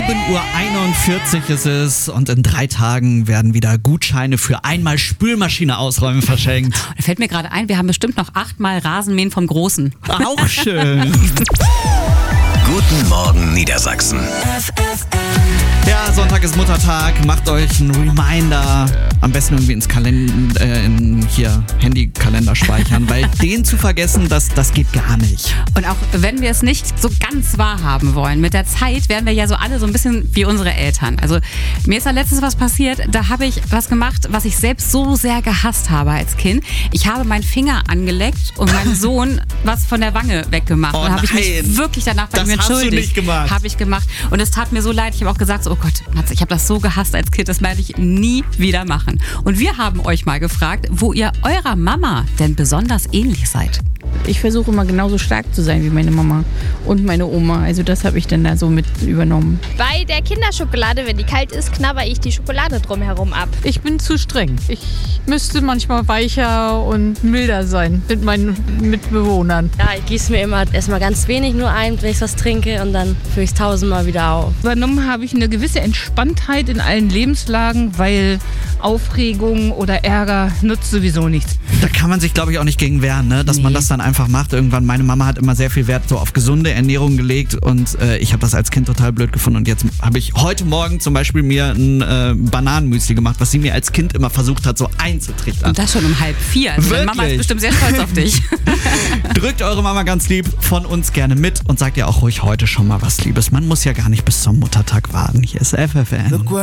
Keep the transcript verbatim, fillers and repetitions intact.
sieben Uhr einundvierzig ist es und in drei Tagen werden wieder Gutscheine für einmal Spülmaschine ausräumen verschenkt. Da fällt mir gerade ein, wir haben bestimmt noch achtmal Rasenmähen vom Großen. Auch schön. Guten Morgen Niedersachsen. Ja, Sonntag ist Muttertag. Macht euch einen Reminder. Am besten irgendwie ins Kalender, äh, in hier Handykalender speichern, weil den zu vergessen, das, das geht gar nicht. Und auch wenn wir es nicht so ganz wahrhaben wollen, mit der Zeit werden wir ja so alle so ein bisschen wie unsere Eltern. Also mir ist da letztens was passiert, da habe ich was gemacht, was ich selbst so sehr gehasst habe als Kind. Ich habe meinen Finger angeleckt und meinem Sohn was von der Wange weggemacht. Oh und habe ich mich wirklich danach bei Das ihm hast du entschuldigt. nicht gemacht. Habe ich gemacht. Und es tat mir so leid. Ich habe auch gesagt, so, oh Gott, Matze, ich habe das so gehasst als Kind, das werde ich nie wieder machen. Und wir haben euch mal gefragt, wo ihr eurer Mama denn besonders ähnlich seid. Ich versuche immer genauso stark zu sein wie meine Mama und meine Oma. Also das habe ich dann da so mit übernommen. Bei der Kinderschokolade, wenn die kalt ist, knabber ich die Schokolade drumherum ab. Ich bin zu streng. Ich müsste manchmal weicher und milder sein mit meinen Mitbewohnern. Ja, ich gieße mir immer erstmal ganz wenig nur ein, wenn ich was trinke und dann fülle ich es tausendmal wieder auf. Übernommen habe ich eine gewisse Entspanntheit in allen Lebenslagen, weil Aufregung oder Ärger nutzt sowieso nichts. Da kann man sich, glaube ich, auch nicht gegen wehren, ne? dass Nee. man das dann einfach macht. Irgendwann, meine Mama hat immer sehr viel Wert so auf gesunde Ernährung gelegt und äh, ich habe das als Kind total blöd gefunden. Und jetzt habe ich heute Morgen zum Beispiel mir ein äh, Bananenmüsli gemacht, was sie mir als Kind immer versucht hat, so einzutrichtern. Und das schon um halb vier. Also deine Mama ist Wirklich? bestimmt sehr stolz auf dich. Drückt eure Mama ganz lieb von uns gerne mit und sagt ihr auch ruhig heute schon mal was Liebes. Man muss ja gar nicht bis zum Muttertag warten. Hier ist F F N.